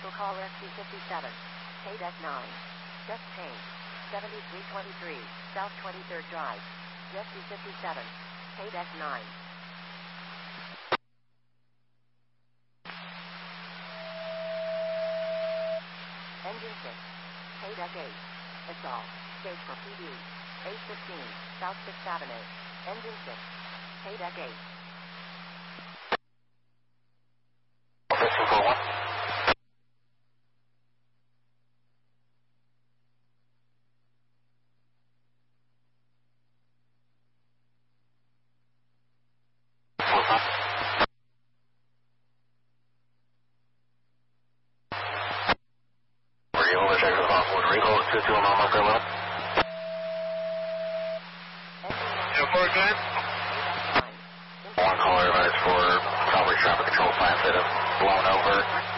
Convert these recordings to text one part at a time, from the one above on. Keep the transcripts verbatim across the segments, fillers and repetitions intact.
Special call S C fifty-seven. K D E C nine. Just change. seventy-three twenty-three, South twenty-third Drive. S C fifty-seven. K D E C nine. Engine six. K D E C eight. Assault. Stage for P D. eight fifteen, South sixth Avenue. Engine six. K D E C eight. One caller advice for Southwest Traffic Control plants that have blown over.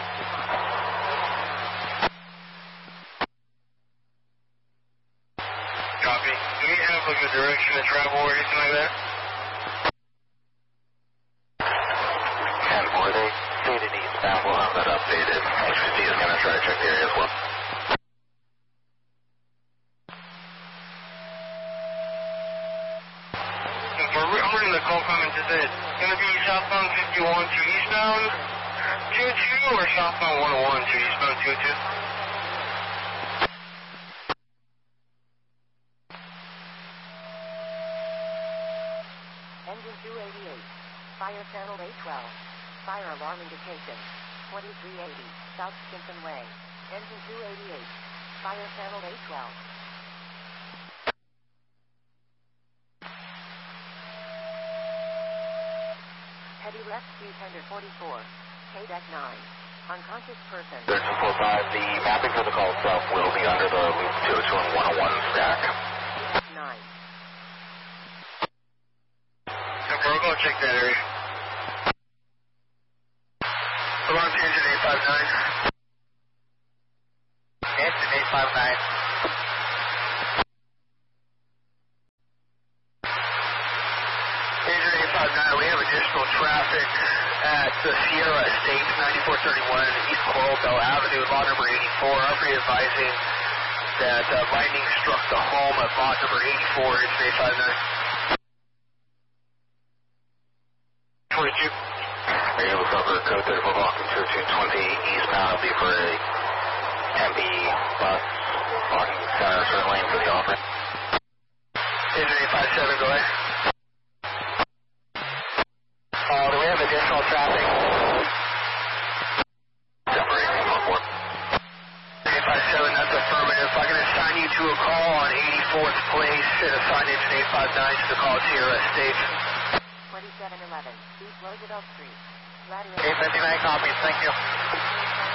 Copy. Do we have like a direction to travel or anything like that? ten four, they stated eastbound. We'll have that updated. H P C is going to try to check the area as well. I'm running the call comment. Is it going to be southbound fifty-one to eastbound two two or southbound one oh one to eastbound two two? Engine two eighty-eight. Fire channel eight twelve. Fire alarm indication. twenty-three eighty, South Stinson Way. Engine two eighty-eight. Fire channel eight twelve. Heavy left Q tender forty-four. K D E C nine. Unconscious person. There's some four five. The mapping for the call itself will be under the loop two oh two and one oh one stack. K D E C nine. Okay, we'll go check that area. Come on to engine eight five nine. Engine eight five nine. Engine eight five nine, we have additional traffic at the Sierra Estates, ninety-four thirty-one East Coral Bell Avenue, lot number eighty-four. I'm re-advising that uh, lightning struck the home at lot number eighty-four, engine eight five nine. twenty-two. Are you able to cover code thirty-four blocking two two twenty eastbound? It'll be for a M B bus blocking center certain lane for the offering. Engine eight five seven, go ahead. Uh, do we have additional traffic? Separating one four. eight five seven, that's affirmative. I'm going to assign you to a call on eighty-fourth place and assign engine eight five nine to the call at Sierra Estates. twenty-seven eleven, East Roosevelt Street. eight fifty-nine copies, thank you.